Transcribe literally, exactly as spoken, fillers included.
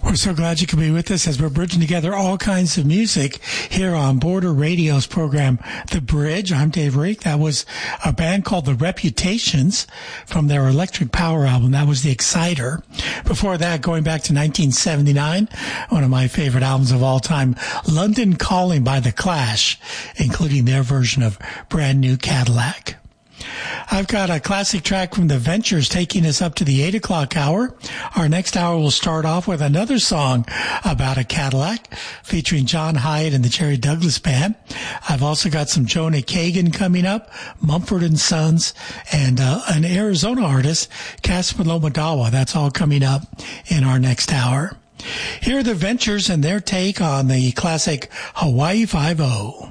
We're so glad you could be with us as we're bridging together all kinds of music here on Border Radio's program, The Bridge. I'm Dave Reek. That was a band called The Reputations from their Electric Power album. That was The Exciter. Before that, going back to nineteen seventy-nine, one of my favorite albums of all time, London Calling by The Clash, including their version of Brand New Cadillac. I've got a classic track from The Ventures taking us up to the eight o'clock hour. Our next hour will start off with another song about a Cadillac featuring John Hyatt and the Jerry Douglas Band. I've also got some Jonah Kagan coming up, Mumford and Sons, and uh, an Arizona artist, Casper Lomadawa. That's all coming up in our next hour. Here are The Ventures and their take on the classic Hawaii Five-O.